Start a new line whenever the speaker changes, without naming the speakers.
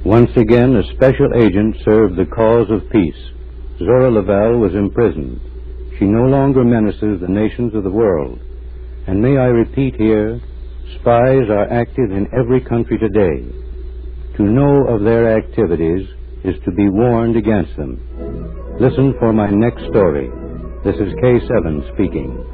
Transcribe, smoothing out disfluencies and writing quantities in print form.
Once again, a special agent served the cause of peace. Zora Lavelle was imprisoned. She no longer menaces the nations of the world. And may I repeat here, spies are active in every country today. To know of their activities is to be warned against them. Listen for my next story. This is K7 speaking.